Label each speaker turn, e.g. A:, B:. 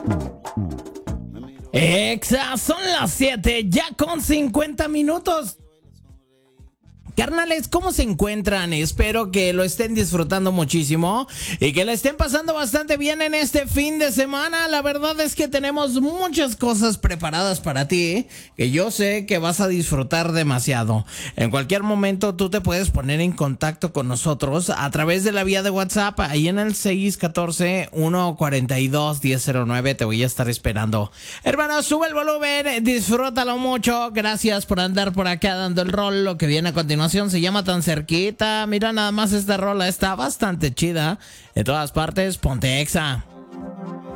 A: Son las 7, ya con 50 minutos. Carnales, ¿cómo se encuentran? Espero que lo estén disfrutando muchísimo y que le estén pasando bastante bien en este fin de semana. La verdad es que tenemos muchas cosas preparadas para ti que yo sé que vas a disfrutar demasiado. En cualquier momento tú te puedes poner en contacto con nosotros a través de la vía de WhatsApp, ahí en el 614-142-1009. Te voy a estar esperando. Hermano, sube el volumen, disfrútalo mucho. Gracias por andar por acá dando el rol. Lo que viene a continuación se llama Tan Cerquita. Mira nada más, esta rola está bastante chida. En todas partes, ponte Exa.